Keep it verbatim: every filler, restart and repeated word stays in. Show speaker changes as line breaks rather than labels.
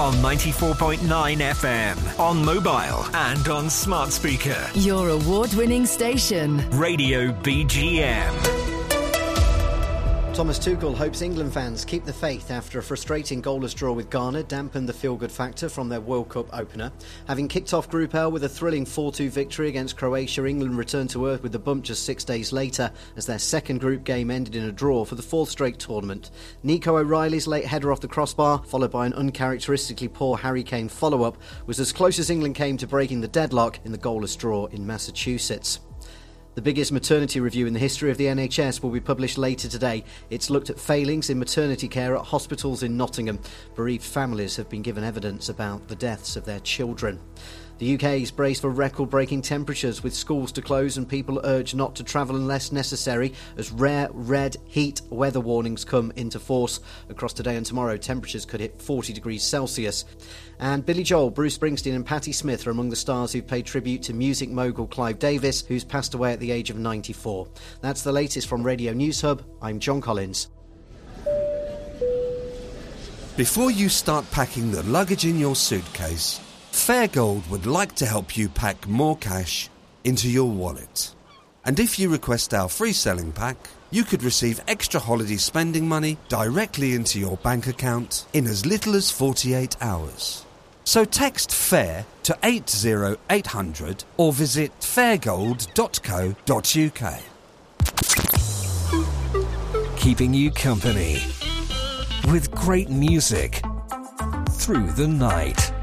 on ninety-four point nine F M, on mobile and on smart speaker.
Your award-winning station.
Radio B G M.
Thomas Tuchel hopes England fans keep the faith after a frustrating goalless draw with Ghana dampened the feel-good factor from their World Cup opener. Having kicked off Group L with a thrilling four two victory against Croatia, England returned to earth with the bump just six days later as their second group game ended in a draw for the fourth straight tournament. Nico O'Reilly's late header off the crossbar, followed by an uncharacteristically poor Harry Kane follow-up, was as close as England came to breaking the deadlock in the goalless draw in Massachusetts. The biggest maternity review in the history of the N H S will be published later today. It's looked at failings in maternity care at hospitals in Nottingham. Bereaved families have been given evidence about the deaths of their children. The U K is braced for record-breaking temperatures, with schools to close and people urged not to travel unless necessary as rare red heat weather warnings come into force. Across today and tomorrow, temperatures could hit forty degrees Celsius. And Billy Joel, Bruce Springsteen and Patti Smith are among the stars who've paid tribute to music mogul Clive Davis, who's passed away at the age of ninety-four. That's the latest from Radio News Hub. I'm John Collins.
Before you start packing the luggage in your suitcase, Fairgold would like to help you pack more cash into your wallet. And if you request our free selling pack, you could receive extra holiday spending money directly into your bank account in as little as forty-eight hours. So text FAIR to eight zero eight hundred or visit fairgold dot co dot uk.
Keeping you company with great music through the night.